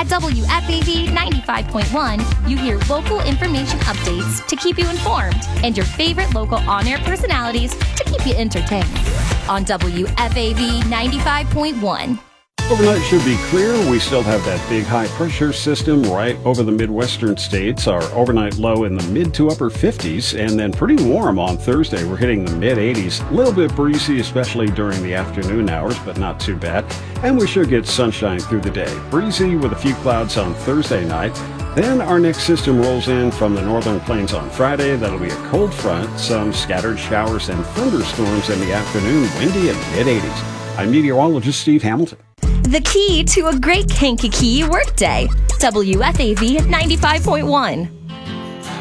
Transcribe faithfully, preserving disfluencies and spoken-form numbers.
At W F A V ninety-five point one, you hear local information updates to keep you informed and your favorite local on-air personalities to keep you entertained. On W F A V ninety-five point one. Overnight should be clear. We still have that big high-pressure system right over the Midwestern states. Our overnight low in the mid to upper fifties, and then pretty warm on Thursday. We're hitting the mid-eighties. A little bit breezy, especially during the afternoon hours, but not too bad. And we should get sunshine through the day. Breezy with a few clouds on Thursday night. Then our next system rolls in from the northern plains on Friday. That'll be a cold front, some scattered showers and thunderstorms in the afternoon, windy and mid-eighties. I'm meteorologist Steve Hamilton. The key to a great Kankakee workday. W F A V ninety-five point one.